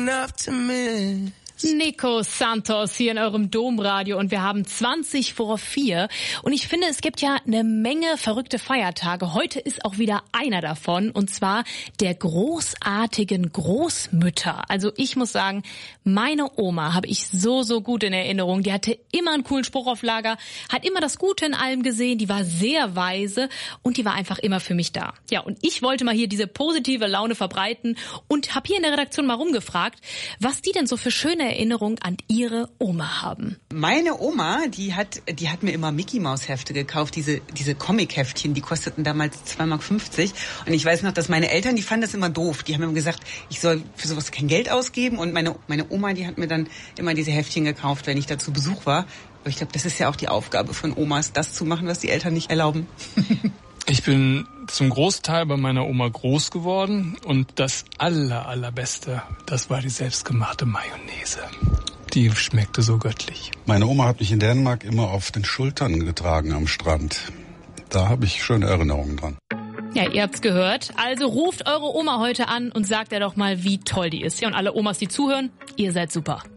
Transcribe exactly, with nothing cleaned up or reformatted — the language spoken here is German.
Nico Santos hier in eurem Domradio und wir haben zwanzig vor vier und ich finde, es gibt ja eine Menge verrückte Feiertage. Heute ist auch wieder einer davon und zwar der großartigen Großmütter. Also ich muss sagen, meine Oma habe ich so, so gut in Erinnerung. Die hatte immer einen coolen Spruch auf Lager, hat immer das Gute in allem gesehen, die war sehr weise und die war einfach immer für mich da. Ja, und ich wollte mal hier diese positive Laune verbreiten und habe hier in der Redaktion mal rumgefragt, was die denn so für schöne Erinnerung an ihre Oma haben. Meine Oma, die hat, die hat mir immer Mickey-Maus-Hefte gekauft, diese, diese Comic-Heftchen, die kosteten damals zwei Mark fünfzig. Und ich weiß noch, dass meine Eltern, die fanden das immer doof. Die haben immer gesagt, ich soll für sowas kein Geld ausgeben. Und meine, meine Oma, die hat mir dann immer diese Heftchen gekauft, wenn ich da zu Besuch war. Aber ich glaube, das ist ja auch die Aufgabe von Omas, das zu machen, was die Eltern nicht erlauben. Ich bin zum Großteil bei meiner Oma groß geworden und das aller, allerbeste, das war die selbstgemachte Mayonnaise. Die schmeckte so göttlich. Meine Oma hat mich in Dänemark immer auf den Schultern getragen am Strand. Da habe ich schöne Erinnerungen dran. Ja, ihr habt's gehört. Also ruft eure Oma heute an und sagt ihr doch mal, wie toll die ist. Ja, und alle Omas, die zuhören, ihr seid super.